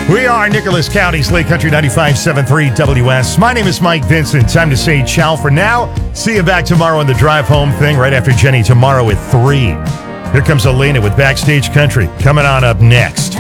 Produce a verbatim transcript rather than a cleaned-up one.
We are Nicholas County's Lake Country ninety-five point seven three W S. My name is Mike Vincent. Time to say ciao for now. See you back tomorrow on the drive home thing right after Jenny tomorrow at three. Here comes Elena with Backstage Country coming on up next.